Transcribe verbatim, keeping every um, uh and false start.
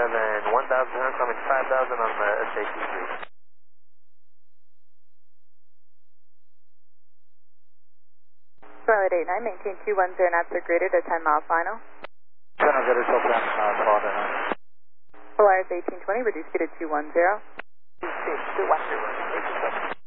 seven one thousand, coming five thousand on the S A T three. Charlotte eight nine, maintain two one zero knots are greater to ten mile final. ten I'll get her till ten, uh, Florida nine. Polaris eighteen twenty, reduce speed to two one zero. two one zero.